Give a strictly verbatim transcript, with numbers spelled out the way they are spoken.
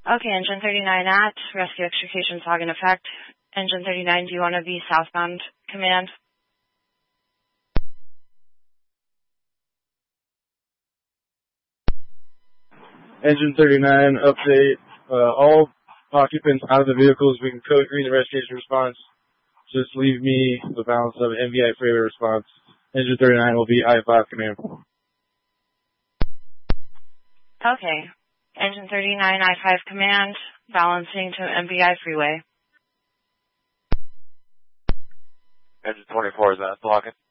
Okay, engine thirty-nine at, rescue extrication fog in effect. Engine thirty-nine, do you want to be southbound command? Engine thirty-nine, update. Uh, all occupants out of the vehicles, we can code green the restoration response. Just leave me the balance of M V I freeway response. Engine thirty-nine will be I five command. Okay. Engine thirty-nine, I five command, balancing to M V I freeway. Engine twenty-four, is that blocking?